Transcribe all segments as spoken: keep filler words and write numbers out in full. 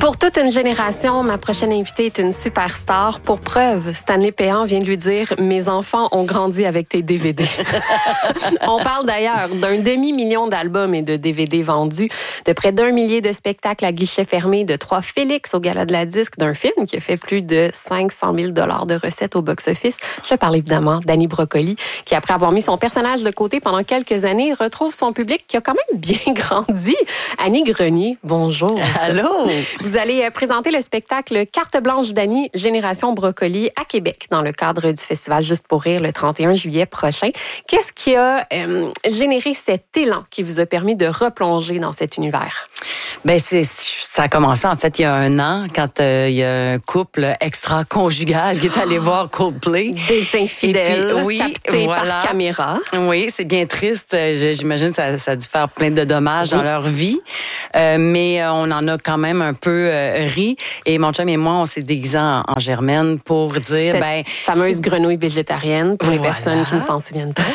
Pour toute une génération, ma prochaine invitée est une superstar. Pour preuve, Stanley Péan vient de lui dire « Mes enfants ont grandi avec tes D V D ». On parle d'ailleurs d'un demi-million d'albums et de D V D vendus, de près d'un millier de spectacles à guichet fermé, de trois Félix au Gala de la disque, d'un film qui a fait plus de cinq cent mille dollars de recettes au box-office. Je parle évidemment d'Annie Brocoli, qui après avoir mis son personnage de côté pendant quelques années, retrouve son public qui a quand même bien grandi. Annie Grenier, bonjour. Allô. Vous allez présenter le spectacle Carte blanche d'Annie, Génération Brocoli à Québec dans le cadre du festival Juste pour rire le trente et un juillet prochain. Qu'est-ce qui a euh, généré cet élan qui vous a permis de replonger dans cet univers? Ben c'est ça a commencé en fait il y a un an quand euh, il y a un couple extra-conjugal qui est allé voir Coldplay. Des infidèles, puis, oui, captés voilà. par caméra. Oui, c'est bien triste. J'imagine que ça, ça a dû faire plein de dommages oui. dans leur vie. Euh, mais on en a quand même un peu euh, ri. Et mon chum et moi, on s'est déguisés en, en Germaine pour dire... Cette ben fameuse grenouille végétarienne pour voilà. les personnes qui ne s'en souviennent pas.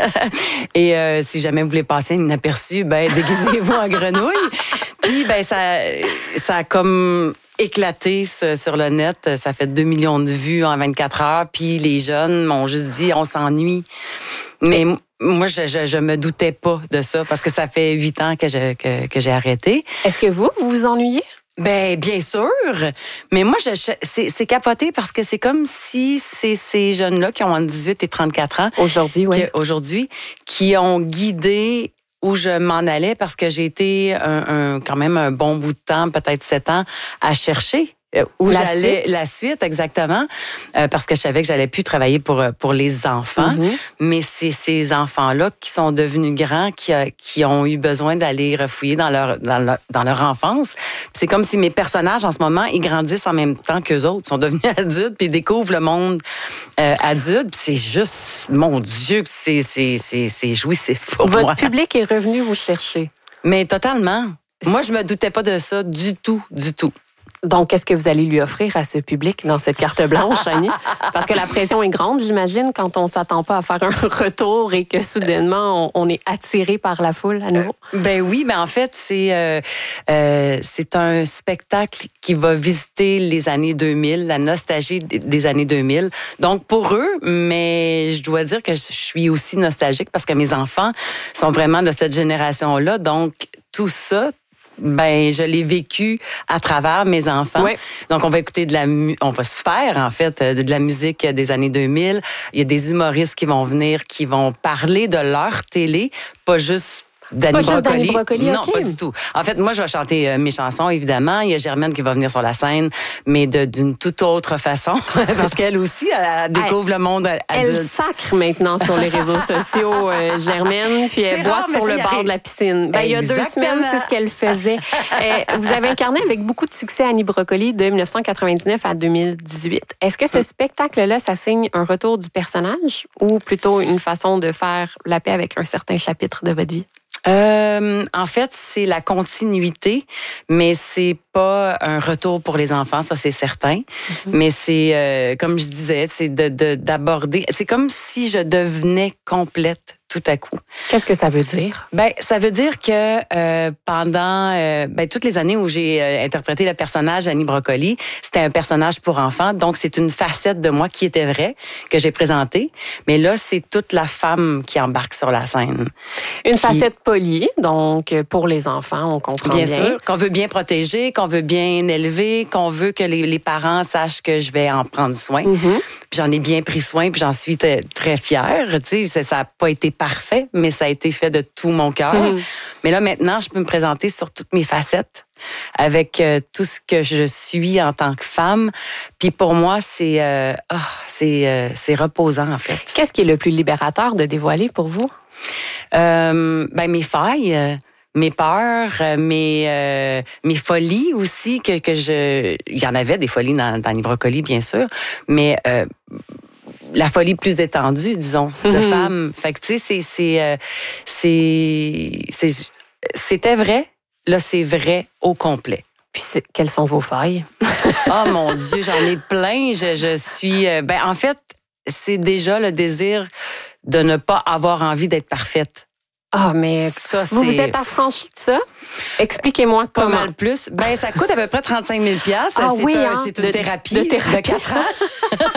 Et euh, si jamais vous voulez passer inaperçu, ben déguisez-vous en grenouille. Puis, ben ça, ça a comme éclaté sur le net. Ça fait deux millions de vues en vingt-quatre heures. Puis les jeunes m'ont juste dit, on s'ennuie. Mais moi, je, je, je me doutais pas de ça parce que ça fait huit ans que, je, que, que j'ai arrêté. Est-ce que vous, vous vous ennuyez? Ben bien sûr, mais moi je, je c'est, c'est capoté parce que c'est comme si c'est ces jeunes-là qui ont entre dix-huit et trente-quatre ans aujourd'hui, oui, qui, aujourd'hui, qui ont guidé où je m'en allais parce que j'ai été un, un, quand même un bon bout de temps, peut-être sept ans, à chercher où la j'allais suite. la suite exactement euh, parce que je savais que j'allais plus travailler pour pour les enfants, mm-hmm. mais c'est ces enfants-là qui sont devenus grands, qui qui ont eu besoin d'aller refouiller dans leur dans leur, dans leur enfance. Puis c'est comme si mes personnages en ce moment ils grandissent en même temps qu'eux autres, ils sont devenus adultes puis ils découvrent le monde euh, adulte. Puis c'est juste mon Dieu que c'est c'est c'est c'est jouissif pour Votre moi. Votre public est revenu vous chercher. Mais totalement. Moi je me doutais pas de ça du tout, du tout. Donc, qu'est-ce que vous allez lui offrir à ce public dans cette carte blanche, Annie? Parce que la pression est grande, j'imagine, quand on ne s'attend pas à faire un retour et que soudainement, on, on est attiré par la foule à nouveau. Euh, ben oui, mais en fait, c'est euh, euh, c'est un spectacle qui va visiter les années deux mille, la nostalgie des années deux mille. Donc, pour eux, mais je dois dire que je suis aussi nostalgique parce que mes enfants sont vraiment de cette génération-là. Donc, tout ça, ben je l'ai vécu à travers mes enfants. Ouais. Donc on va écouter de la mu- on va se faire en fait de la musique des années deux mille. Il y a des humoristes qui vont venir qui vont parler de leur télé, pas juste d'Annie Brocoli. Brocoli. Brocoli. Non, okay. pas du tout. En fait, moi, je vais chanter euh, mes chansons, évidemment. Il y a Germaine qui va venir sur la scène, mais de, d'une toute autre façon, parce qu'elle aussi, elle, elle découvre elle, le monde adulte. Elle sacre maintenant sur les réseaux sociaux, euh, Germaine, puis elle boit sur le bord de la piscine. Ben, il y a deux semaines, c'est ce qu'elle faisait. euh, vous avez incarné avec beaucoup de succès Annie Brocoli de dix-neuf cent quatre-vingt-dix-neuf à deux mille dix-huit. Est-ce que ce spectacle-là, ça signe un retour du personnage ou plutôt une façon de faire la paix avec un certain chapitre de votre vie? Euh, en fait, c'est la continuité, mais c'est pas un retour pour les enfants, ça c'est certain. Mm-hmm. Mais c'est, euh, comme je disais, c'est de, de, d'aborder. C'est comme si je devenais complète tout à coup. Qu'est-ce que ça veut dire? Ben, ça veut dire que euh, pendant euh, ben, toutes les années où j'ai euh, interprété le personnage Annie Brocoli, c'était un personnage pour enfants, donc c'est une facette de moi qui était vraie, que j'ai présentée. Mais là, c'est toute la femme qui embarque sur la scène. Une qui... facette polie, donc pour les enfants, on comprend bien. Bien sûr, qu'on veut bien protéger, qu'on veut bien élever, qu'on veut que les, les parents sachent que je vais en prendre soin. Mm-hmm. Puis j'en ai bien pris soin, puis j'en suis t- très fière. Tu sais, ça n'a pas été parfait, mais ça a été fait de tout mon cœur. Mmh. Mais là, maintenant, je peux me présenter sur toutes mes facettes, avec euh, tout ce que je suis en tant que femme. Puis pour moi, c'est, euh, oh, c'est, euh, c'est reposant, en fait. Qu'est-ce qui est le plus libérateur de dévoiler pour vous? Euh, ben, mes failles. Euh, mes peurs, mes euh, mes folies aussi que que je il y en avait des folies dans dans Annie Brocoli bien sûr, mais euh, la folie plus étendue disons de mm-hmm. femmes. Fait que tu sais c'est c'est euh, c'est c'est c'était vrai, là c'est vrai au complet. Puis quelles sont vos failles? Oh mon Dieu, j'en ai plein, je je suis euh, ben en fait, c'est déjà le désir de ne pas avoir envie d'être parfaite. Ah, mais ça, vous c'est... vous êtes affranchi de ça? Expliquez-moi Pas comment. mal plus. Ben, ça coûte à peu près trente-cinq mille dollars. Ah c'est oui, un, hein? c'est une de, thérapie de, thérapie. de quatre ans.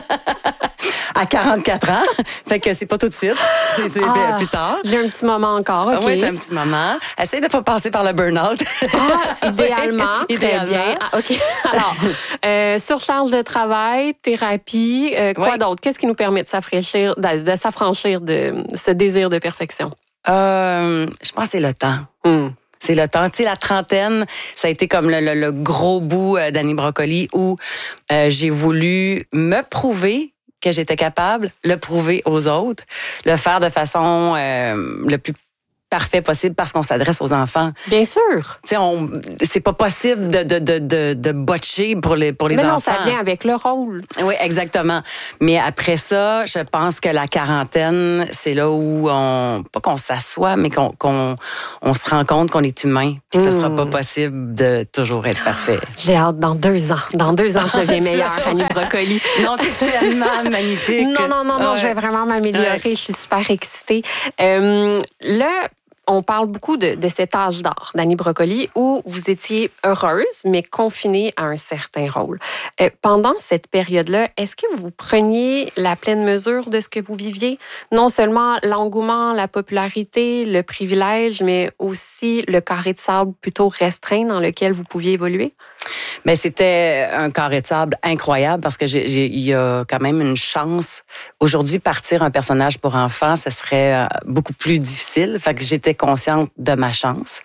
À quarante-quatre ans. Fait que c'est pas tout de suite. C'est, c'est ah, plus tard. J'ai un petit moment encore, OK. Oui, t'as un petit moment. Essaye de pas passer par le burn-out. Ah, idéalement. Oui, très idéalement. bien. Ah, OK. Alors, euh, surcharge de travail, thérapie, euh, quoi oui. d'autre? Qu'est-ce qui nous permet de s'affranchir de, de, s'affranchir de ce désir de perfection? Euh, je pense que c'est le temps. Mm. C'est le temps. Tu sais, la trentaine, ça a été comme le, le, le gros bout d'Annie Brocoli où euh, j'ai voulu me prouver que j'étais capable, le prouver aux autres, le faire de façon euh, le plus parfait possible parce qu'on s'adresse aux enfants. Bien sûr. Tu sais, on, c'est pas possible de, de, de, de, de botcher pour les, pour les Mais enfants. non, ça vient avec le rôle. Oui, exactement. Mais après ça, je pense que la quarantaine, c'est là où on, pas qu'on s'assoit, mais qu'on, qu'on on se rend compte qu'on est humain. Puis que ce sera pas possible de toujours être parfait. J'ai hâte dans deux ans. Dans deux ans, je deviens meilleure, Annie Brocoli. Non, t'es tellement magnifique. Non, non, non, non, ouais. je vais vraiment m'améliorer. Ouais. Je suis super excitée. Euh, là, on parle beaucoup de, de cet âge d'or d'Annie Brocoli où vous étiez heureuse, mais confinée à un certain rôle. Euh, pendant cette période-là, est-ce que vous preniez la pleine mesure de ce que vous viviez? Non seulement l'engouement, la popularité, le privilège, mais aussi le carré de sable plutôt restreint dans lequel vous pouviez évoluer? Mais c'était un carré de sable incroyable parce que j'ai, j'ai, il y a quand même une chance. Aujourd'hui, partir un personnage pour enfants, ce serait beaucoup plus difficile. Fait que j'étais consciente de ma chance.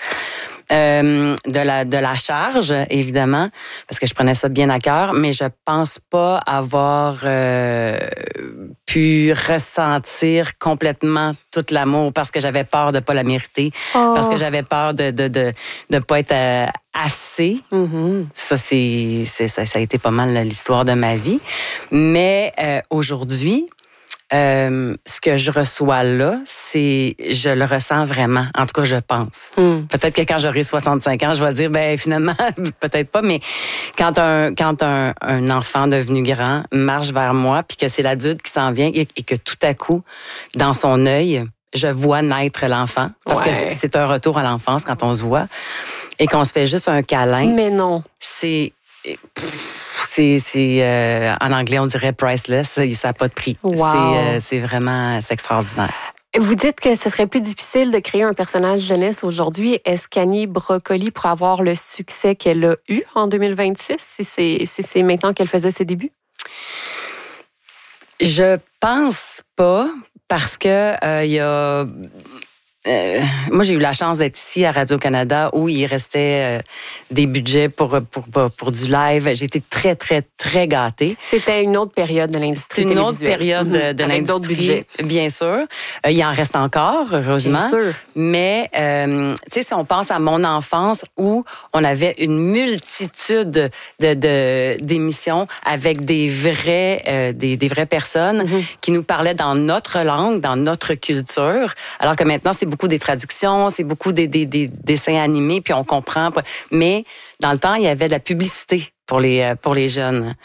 Euh, de la de la charge, évidemment, parce que je prenais ça bien à cœur, mais je pense pas avoir euh, pu ressentir complètement tout l'amour parce que j'avais peur de pas la mériter, oh. parce que j'avais peur de de de de pas être euh, assez. Mm-hmm. Ça c'est, c'est ça, ça a été pas mal l'histoire de ma vie, mais euh, aujourd'hui. Euh, ce que je reçois là, c'est, je le ressens vraiment. En tout cas, je pense. Mm. Peut-être que quand j'aurai soixante-cinq ans, je vais dire, ben finalement, peut-être pas, mais quand un quand un, un enfant devenu grand marche vers moi, puis que c'est l'adulte qui s'en vient et, et que tout à coup, dans son œil, je vois naître l'enfant, parce ouais. que c'est un retour à l'enfance quand on se voit, et qu'on se fait juste un câlin. Mais non. C'est... C'est, c'est euh, en anglais, on dirait priceless. Ça n'a pas de prix. Wow. C'est, euh, c'est vraiment c'est extraordinaire. Vous dites que ce serait plus difficile de créer un personnage jeunesse aujourd'hui. Est-ce qu'Annie Brocoli pourrait avoir le succès qu'elle a eu en deux mille vingt-six, si c'est, si c'est maintenant qu'elle faisait ses débuts? Je pense pas, parce que il euh, y a... Euh, moi, j'ai eu la chance d'être ici à Radio-Canada où il restait euh, des budgets pour, pour, pour, pour du live. J'ai été très, très, très gâtée. C'était une autre période de l'industrie C'était une autre période de, de Avec d'autres budgets. Bien sûr. Euh, il en reste encore, heureusement. Bien sûr. Mais, euh, tu sais, si on pense à mon enfance où on avait une multitude de, de, d'émissions avec des vrais, euh, des, des vraies personnes mm-hmm. qui nous parlaient dans notre langue, dans notre culture, alors que maintenant, c'est beaucoup des traductions, c'est beaucoup des, des, des dessins animés, puis on comprend. Mais dans le temps, il y avait de la publicité pour les pour les jeunes.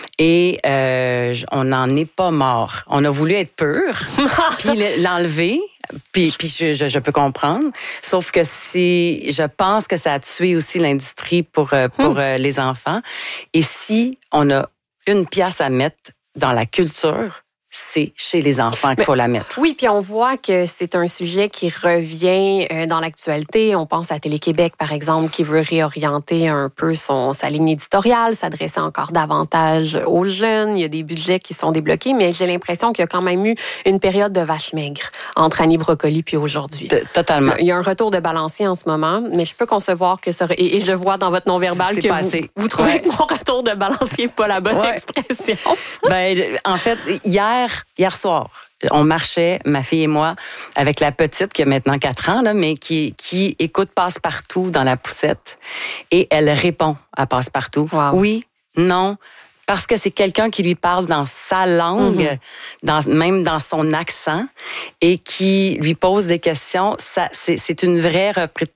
Et euh, on n'en est pas mort. On a voulu être pur, puis l'enlever. Puis, puis je, je, je peux comprendre. Sauf que c'est, je pense que ça a tué aussi l'industrie pour pour hmm. les enfants. Et si on a une pièce à mettre dans la culture, c'est chez les enfants qu'il faut la mettre. Oui, puis on voit que c'est un sujet qui revient dans l'actualité. On pense à Télé-Québec, par exemple, qui veut réorienter un peu son, sa ligne éditoriale, s'adresser encore davantage aux jeunes. Il y a des budgets qui sont débloqués, mais j'ai l'impression qu'il y a quand même eu une période de vache maigre entre Annie Brocoli puis aujourd'hui. Totalement. Il y a un retour de balancier en ce moment, mais je peux concevoir que ça... Et, et je vois dans votre non-verbal c'est que vous, vous trouvez ouais. que mon retour de balancier n'est pas la bonne ouais. expression. Ben, en fait, hier... Hier soir, on marchait, ma fille et moi, avec la petite qui a maintenant quatre ans, là, mais qui, qui écoute Passe-Partout dans la poussette et elle répond à Passe-Partout. Wow. Oui, non, parce que c'est quelqu'un qui lui parle dans sa langue, mm-hmm. dans, même dans son accent, et qui lui pose des questions. Ça, c'est, c'est une vraie repré-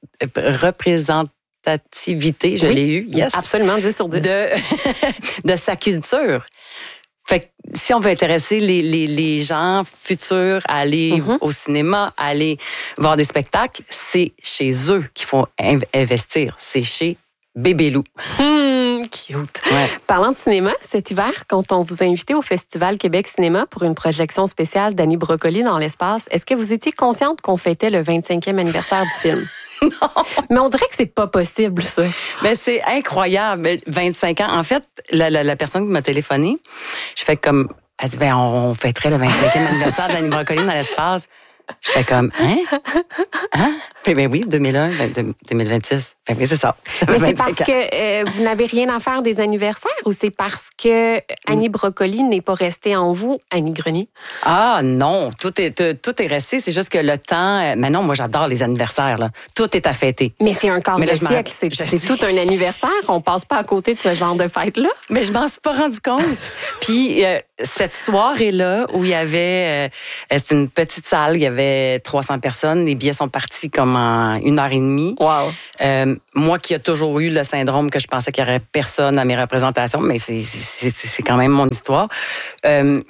représentativité, je oui, l'ai eu, yes. Absolument, dix sur dix. De, de sa culture. Fait que si on veut intéresser les, les, les gens futurs à aller mm-hmm. au cinéma, à aller voir des spectacles, c'est chez eux qu'il faut investir. C'est chez Bébé Lou. Mmh, cute. Ouais. Parlant de cinéma, cet hiver, quand on vous a invité au Festival Québec Cinéma pour une projection spéciale d'Annie Brocoli dans l'espace, est-ce que vous étiez consciente qu'on fêtait le vingt-cinquième anniversaire du film? Non. Mais on dirait que c'est pas possible, ça. Mais c'est incroyable. vingt-cinq ans. En fait, la, la, la personne qui m'a téléphoné, je fais comme, elle dit, ben, on fêterait le vingt-cinquième anniversaire d'Annie Brocoli dans l'espace. Je fais comme, hein? Hein? Ben, ben oui, deux mille un, deux mille vingt-six. Ben oui, c'est ça. ça Mais c'est parce ans. que euh, vous n'avez rien à faire des anniversaires ou c'est parce que Annie Brocoli n'est pas restée en vous, Annie Grenier? Ah non, tout est, tout est resté. C'est juste que le temps... Mais non, moi, j'adore les anniversaires. Là. Tout est à fêter. Mais c'est un quart de siècle. C'est, c'est tout un anniversaire. On passe pas à côté de ce genre de fête-là. Mais je m'en suis pas rendu compte. Puis euh, cette soirée-là, où il y avait... Euh, c'était une petite salle, il y avait trois cents personnes. Les billets sont partis comme en une heure et demie. Wow. Euh, moi qui ai toujours eu le syndrome que je pensais qu'il y aurait personne à mes représentations, mais c'est, c'est, c'est quand même mon histoire. Euh,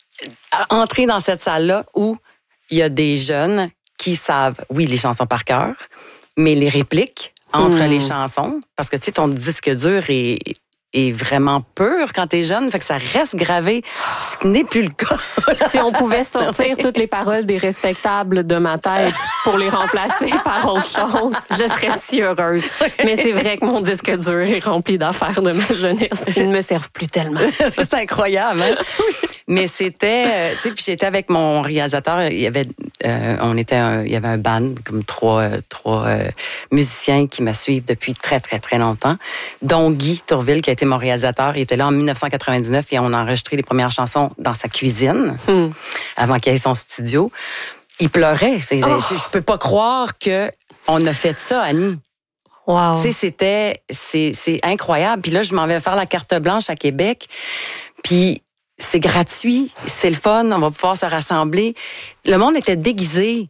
entrer dans cette salle-là où il y a des jeunes qui savent, oui, les chansons par cœur, mais les répliques entre mmh. les chansons, parce que tu sais, ton disque dur est... est vraiment pur quand t'es jeune, fait que ça reste gravé, ce qui n'est plus le cas. Si on pouvait sortir toutes les paroles des respectables de ma tête pour les remplacer par autre chose, je serais si heureuse. Mais c'est vrai que mon disque dur est rempli d'affaires de ma jeunesse. Ils ne me servent plus tellement. C'est incroyable, hein? Mais c'était, euh, tu sais, puis j'étais avec mon réalisateur, il y avait, euh, on était, un, il y avait un band, comme trois, euh, trois euh, musiciens qui me suivent depuis très, très, très longtemps, dont Guy Tourville, qui a été mon réalisateur. Il était là en dix-neuf cent quatre-vingt-dix-neuf et on a enregistré les premières chansons dans sa cuisine hmm. avant qu'il ait son studio. Il pleurait. Oh. Je, je peux pas croire que on a fait ça, Annie. Wow. Tu sais, c'était, c'est, c'est incroyable. Puis là, je m'en vais faire la carte blanche à Québec. Puis c'est gratuit, c'est le fun, on va pouvoir se rassembler. Le monde était déguisé.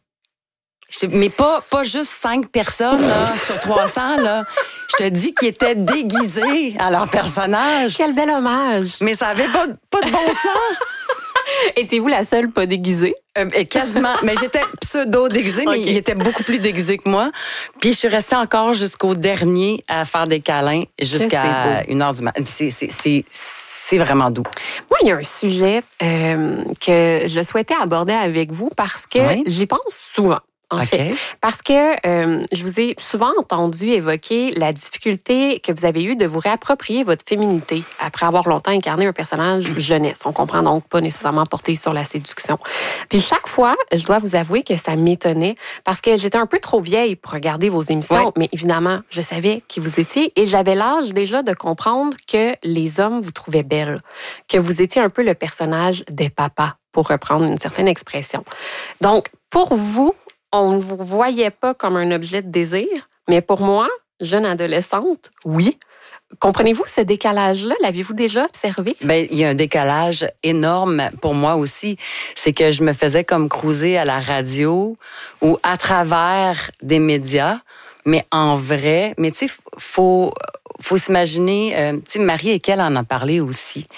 Mais pas, pas juste cinq personnes là, sur trois cents. Là. Je te dis qu'ils étaient déguisés à leur personnage. Quel bel hommage. Mais ça avait pas, pas de bon sens. Étiez-vous la seule pas déguisée? Euh, quasiment. Mais j'étais pseudo-déguisée, mais okay. il était beaucoup plus déguisé que moi. Puis je suis restée encore jusqu'au dernier à faire des câlins jusqu'à une heure du matin. C'est, c'est, c'est, c'est vraiment doux. Moi, il y a un sujet euh, que je souhaitais aborder avec vous parce que oui? j'y pense souvent. En okay. fait, parce que euh, je vous ai souvent entendu évoquer la difficulté que vous avez eue de vous réapproprier votre féminité après avoir longtemps incarné un personnage jeunesse. On comprend donc pas nécessairement porté sur la séduction. Puis chaque fois, je dois vous avouer que ça m'étonnait parce que j'étais un peu trop vieille pour regarder vos émissions, ouais. mais évidemment, je savais qui vous étiez et j'avais l'âge déjà de comprendre que les hommes vous trouvaient belle, que vous étiez un peu le personnage des papas, pour reprendre une certaine expression. Donc, pour vous, on ne vous voyait pas comme un objet de désir, mais pour moi, jeune adolescente, oui. Comprenez-vous ce décalage-là? L'avez-vous déjà observé? Bien, il y a un décalage énorme pour moi aussi. C'est que je me faisais comme cruiser à la radio ou à travers des médias, mais en vrai. Mais tu sais, faut, faut s'imaginer, euh, tu sais, Marie et qu'elle en a parlé aussi.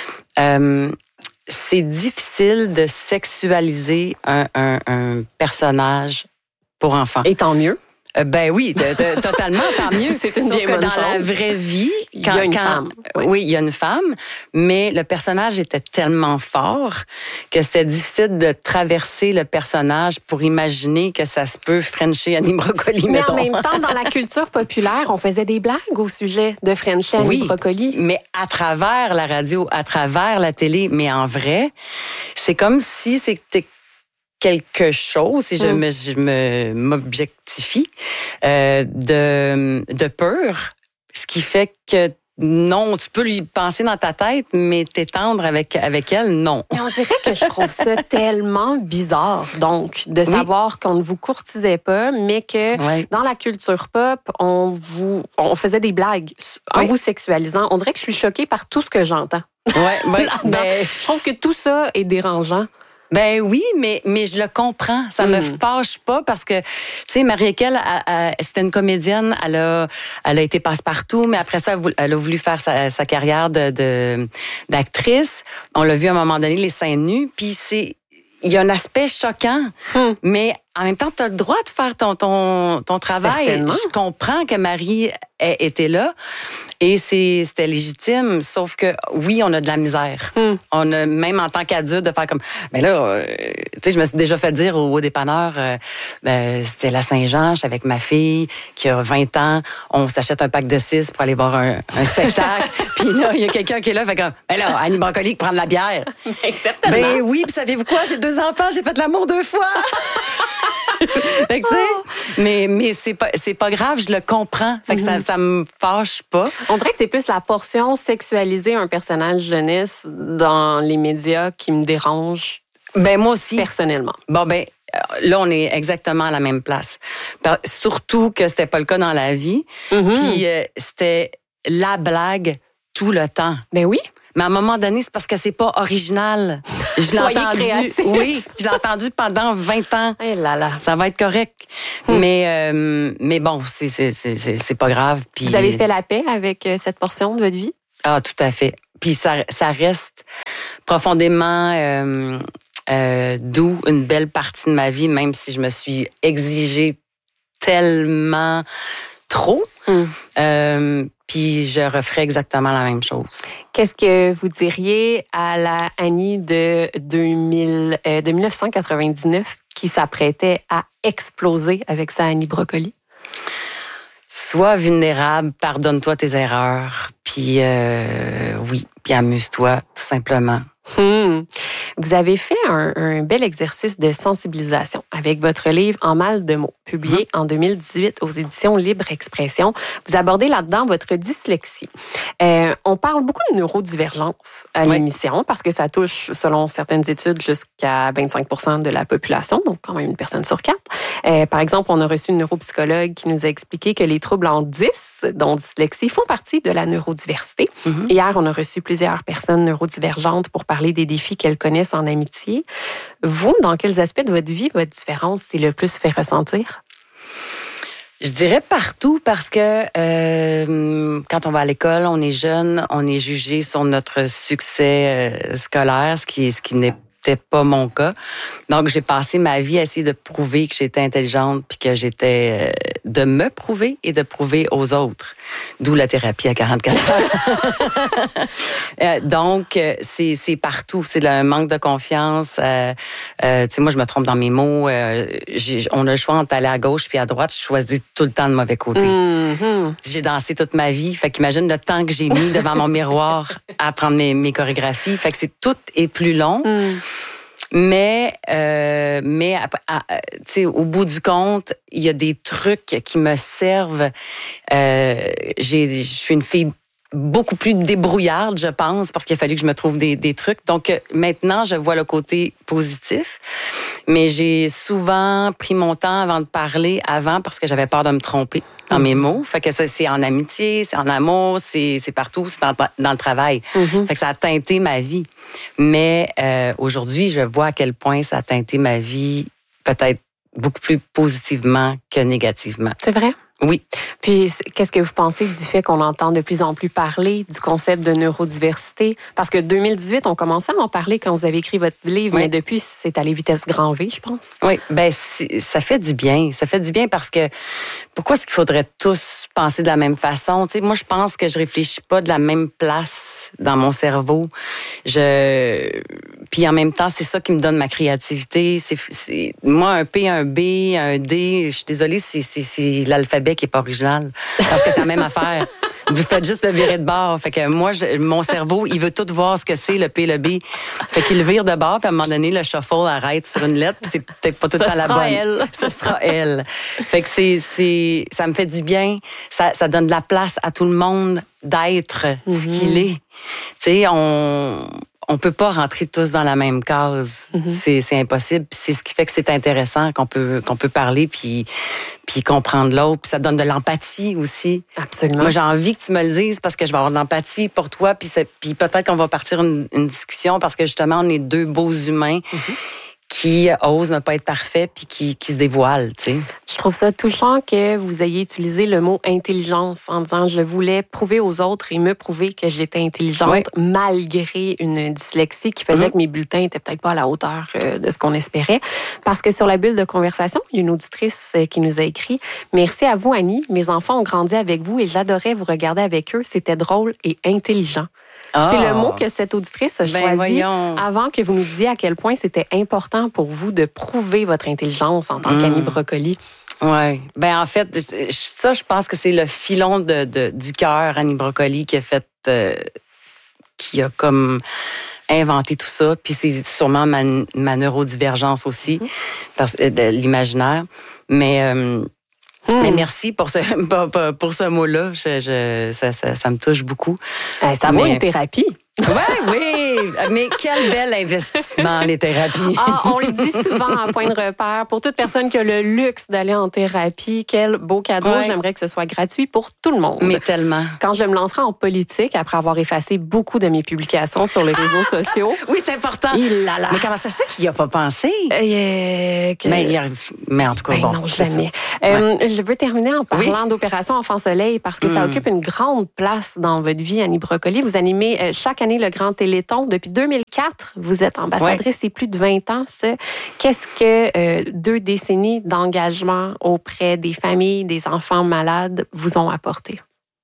Euh, C'est difficile de sexualiser un, un, un personnage pour enfants. Et tant mieux. Euh, ben oui, de, de, totalement, tant mieux. C'est une Sauf bien que bonne dans chose. la vraie vie, quand, il y a une quand, femme. Oui. oui, il y a une femme, mais le personnage était tellement fort que c'était difficile de traverser le personnage pour imaginer que ça se peut frencher Annie Brocoli, mais mettons. En même temps, dans la culture populaire, on faisait des blagues au sujet de frencher Annie oui, Brocoli. Mais à travers la radio, à travers la télé, mais en vrai, c'est comme si c'était quelque chose, si je me, je me m'objectifie, euh, de, de peur, ce qui fait que non, tu peux lui penser dans ta tête, mais t'étendre avec, avec elle, non. Mais on dirait que je trouve ça tellement bizarre, donc, de oui. savoir qu'on ne vous courtisait pas, mais que oui. dans la culture pop, on vous, on faisait des blagues en oui. vous sexualisant. On dirait que je suis choquée par tout ce que j'entends. Ouais, ben, ben, je trouve que tout ça est dérangeant. Ben oui, mais mais je le comprends. Ça mm. me fâche pas parce que, tu sais, Marie-Équelle, c'était une comédienne. Elle a, elle a été passe-partout, mais après ça, elle a voulu faire sa, sa carrière de, de d'actrice. On l'a vu à un moment donné, les seins nus. Puis c'est, il y a un aspect choquant, mm. mais en même temps, tu as le droit de faire ton ton ton travail. Certainement. Je comprends que Marie ait été là. Et c'est, c'était légitime, sauf que oui, on a de la misère. Mm. On a, même en tant qu'adulte, de faire comme... Mais là, euh, tu sais, je me suis déjà fait dire au, au dépanneur, euh, ben, c'était la Saint-Jean, j'étais avec ma fille qui a vingt ans, on s'achète un pack de six pour aller voir un, un spectacle. Puis là, il y a quelqu'un qui est là, fait comme, ben là, Annie Brocoli, prendre la bière. Exactement. Ben oui, puis savez-vous quoi? J'ai deux enfants, j'ai fait l'amour deux fois. Fait que, tu sais, oh. mais, mais c'est pas, c'est pas grave, je le comprends. Fait que mm-hmm. ça, ça me fâche pas. On dirait que c'est plus la portion sexualisée un personnage jeunesse dans les médias qui me dérange. Ben, moi aussi. Personnellement. Bon, ben, là, on est exactement à la même place. Surtout que c'était pas le cas dans la vie. Mm-hmm. Puis, euh, c'était la blague tout le temps. Ben oui. Mais à un moment donné, c'est parce que c'est pas original. Je l'ai Soyez entendu. créatif. Oui, je l'ai entendu pendant vingt ans. Eh là là. Ça va être correct. Hum. Mais euh, mais bon, c'est c'est c'est c'est pas grave. Puis vous avez fait la paix avec cette portion de votre vie? Ah, tout à fait. Puis ça ça reste profondément euh, euh, doux, une belle partie de ma vie, même si je me suis exigée tellement trop. Hum. Euh, Puis je referais exactement la même chose. Qu'est-ce que vous diriez à la Annie de, deux mille, euh, de dix-neuf cent quatre-vingt-dix-neuf qui s'apprêtait à exploser avec sa Annie Brocoli? Sois vulnérable, pardonne-toi tes erreurs, puis euh, oui, puis amuse-toi, tout simplement. Hum. Vous avez fait un, un bel exercice de sensibilisation avec votre livre En mal de mots, publié hum. en deux mille dix-huit aux éditions Libre Expression. Vous abordez là-dedans votre dyslexie. Euh, on parle beaucoup de neurodivergence à oui. l'émission parce que ça touche, selon certaines études, jusqu'à vingt-cinq pour cent de la population, donc quand même une personne sur quatre. Euh, par exemple, on a reçu une neuropsychologue qui nous a expliqué que les troubles en dys, dont dyslexie, font partie de la neurodiversité. Hum. Hier, on a reçu plusieurs personnes neurodivergentes pour parler des défis qu'elles connaissent en amitié. Vous, dans quels aspects de votre vie, votre différence s'est le plus fait ressentir? Je dirais partout parce que euh, quand on va à l'école, on est jeune, on est jugé sur notre succès euh, scolaire, ce qui, ce qui n'est C'était pas mon cas. Donc, j'ai passé ma vie à essayer de prouver que j'étais intelligente puis que j'étais... Euh, de me prouver et de prouver aux autres. D'où la thérapie à quarante-quatre heures. euh, donc, c'est, c'est partout. C'est le manque de confiance. Euh, euh, tu sais, moi, je me trompe dans mes mots. Euh, j'ai, on a le choix entre aller à gauche puis à droite. Je choisis tout le temps le mauvais côté. Mm-hmm. J'ai dansé toute ma vie. Fait qu'imagine le temps que j'ai mis devant mon miroir à apprendre mes, mes chorégraphies. Fait que c'est tout est plus long. Mm. Mais, euh, mais tu sais, au bout du compte, il y a des trucs qui me servent. Euh, j'ai, je suis une fille beaucoup plus débrouillarde, je pense, parce qu'il a fallu que je me trouve des, des trucs. Donc, maintenant, je vois le côté positif. Mais j'ai souvent pris mon temps avant de parler, avant, parce que j'avais peur de me tromper dans mes mots. Fait que ça, c'est en amitié, c'est en amour, c'est, c'est partout, c'est dans, dans le travail. Mm-hmm. Fait que ça a teinté ma vie. Mais euh, aujourd'hui, je vois à quel point ça a teinté ma vie, peut-être beaucoup plus positivement que négativement. C'est vrai? Oui. Puis, qu'est-ce que vous pensez du fait qu'on entend de plus en plus parler du concept de neurodiversité? Parce que deux mille dix-huit, on commençait à en parler quand vous avez écrit votre livre, oui. mais depuis, c'est allé vitesse grand V, je pense. Oui, bien, ça fait du bien. Ça fait du bien parce que pourquoi est-ce qu'il faudrait tous penser de la même façon? Tu sais, moi, je pense que je réfléchis pas de la même place dans mon cerveau. Je... Puis en même temps, c'est ça qui me donne ma créativité. C'est, c'est... Moi, un P, un B, un D, je suis désolée, c'est, c'est, c'est l'alphabet qui est pas original. Parce que c'est la même affaire. Vous faites juste le virer de bord. Fait que moi, je, mon cerveau, il veut tout voir ce que c'est, le P, le B. Fait qu'il vire de bord, puis à un moment donné, le shuffle arrête sur une lettre, puis c'est peut-être pas tout le temps la bonne. Elle. Ce sera elle. Fait que c'est, c'est, ça me fait du bien. Ça, ça donne de la place à tout le monde d'être mm-hmm. ce qu'il est. Tu sais, on... on peut pas rentrer tous dans la même case. Mm-hmm. C'est, c'est impossible. Puis c'est ce qui fait que c'est intéressant, qu'on peut, qu'on peut parler puis, puis comprendre l'autre. Puis ça donne de l'empathie aussi. Absolument. Moi, j'ai envie que tu me le dises parce que je vais avoir de l'empathie pour toi. Puis, c'est, puis peut-être qu'on va partir une, une discussion parce que justement, on est deux beaux humains. Mm-hmm. qui osent ne pas être parfaits puis qui, qui se dévoilent, tu sais. Je trouve ça touchant que vous ayez utilisé le mot intelligence en disant je voulais prouver aux autres et me prouver que j'étais intelligente oui. malgré une dyslexie qui faisait mm-hmm. que mes bulletins étaient peut-être pas à la hauteur de ce qu'on espérait. Parce que sur la bulle de conversation, il y a une auditrice qui nous a écrit « Merci à vous, Annie. Mes enfants ont grandi avec vous et j'adorais vous regarder avec eux. C'était drôle et intelligent. » Oh. C'est le mot que cette auditrice a choisi ben avant que vous nous disiez à quel point c'était important pour vous de prouver votre intelligence en tant mmh. qu'Annie Brocoli. Oui. Ben en fait, ça, je pense que c'est le filon de, de, du cœur, Annie Brocoli, qui a fait, euh, qui a comme inventé tout ça. Puis c'est sûrement ma, ma neurodivergence aussi, mmh. parce, de l'imaginaire. Mais... Euh, Mmh. Mais merci pour ce, pour, pour ce mot-là. Je, je, ça, ça, ça me touche beaucoup. Euh, ça vaut une thérapie. Oui, oui. Mais quel bel investissement, les thérapies. Ah, on le dit souvent à Point de repère. Pour toute personne qui a le luxe d'aller en thérapie, quel beau cadeau. Ouais. J'aimerais que ce soit gratuit pour tout le monde. Mais tellement. Quand je me lancerai en politique, après avoir effacé beaucoup de mes publications sur les réseaux sociaux. Oui, c'est important. Il là là. Mais comment ça se fait qu'il n'y a pas pensé? Euh, que... mais, a... mais en tout cas, ben bon. Non, jamais. Euh, ouais. Je veux terminer en parlant oui. d'Opération Enfant Soleil parce que mmh. ça occupe une grande place dans votre vie, Annie Brocoli. Vous animez euh, chaque année le Grand Téléthon. Depuis deux mille quatre, vous êtes ambassadrice, c'est ouais. plus de vingt ans. Ça. Qu'est-ce que euh, deux décennies d'engagement auprès des familles, des enfants malades vous ont apporté?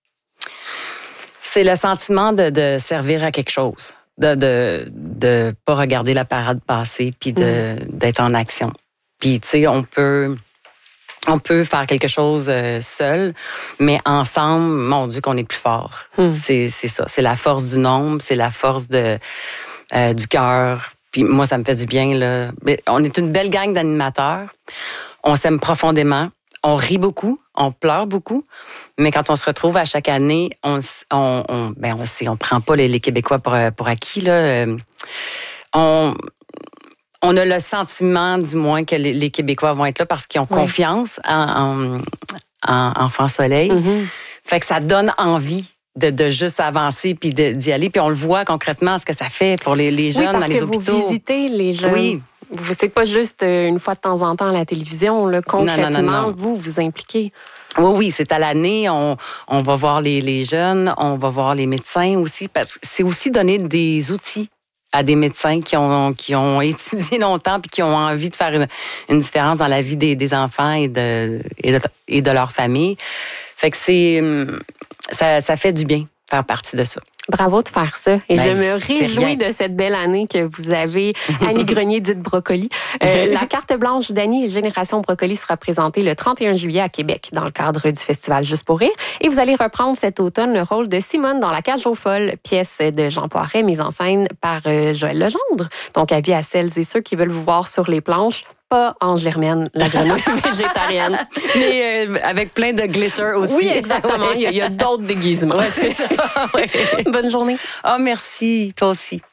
C'est le sentiment de, de servir à quelque chose, de de de pas regarder la parade passer, puis de mmh. d'être en action. Puis tu sais, on peut on peut faire quelque chose euh, seul, mais ensemble, mon Dieu, qu'on est plus fort. Mmh. C'est c'est ça, c'est la force du nombre, c'est la force de euh, du cœur. Puis moi, ça me fait du bien là. On est une belle gang d'animateurs. On s'aime profondément. On rit beaucoup, on pleure beaucoup, mais quand on se retrouve à chaque année, on on, on ben on sait, on prend pas les, les Québécois pour pour acquis là. On on a le sentiment, du moins, que les, les Québécois vont être là parce qu'ils ont oui. confiance en, en, en Enfant Soleil. Mm-hmm. Fait que ça donne envie de, de juste avancer puis de, d'y aller. Puis on le voit concrètement ce que ça fait pour les, les jeunes oui, parce dans les que hôpitaux. Vous visitez les jeunes. Oui. C'est pas juste une fois de temps en temps à la télévision. Là, concrètement, non, non, non, non. vous vous impliquez. Oui, oui, c'est à l'année. On, on va voir les, les jeunes, on va voir les médecins aussi, parce que c'est aussi donner des outils à des médecins qui ont qui ont étudié longtemps puis qui ont envie de faire une, une différence dans la vie des, des enfants et de, et de et de leur famille. Fait que c'est ça, ça fait du bien faire partie de ça. Bravo de faire ça. Et ben, je me réjouis rien. de cette belle année que vous avez, Annie Grenier, dite Brocoli. Euh, la carte blanche d'Annie et Génération Brocoli sera présentée le trente et un juillet à Québec dans le cadre du festival Juste pour rire. Et vous allez reprendre cet automne le rôle de Simone dans La Cage aux folles, pièce de Jean Poiret, mise en scène par euh, Joël Legendre. Donc, avis à celles et ceux qui veulent vous voir sur les planches. Pas en Germaine, la grenouille végétarienne. Mais euh, avec plein de glitter aussi. Oui, exactement. Il y a, il y a d'autres déguisements. Ouais, c'est ça. Ouais. Bonne journée. Ah, oh, merci. Toi aussi.